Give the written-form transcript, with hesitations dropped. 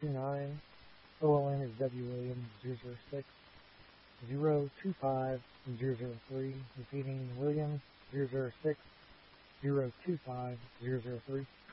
029. OLN is W Williams 006 025 003. Repeating, Williams 006 025 003.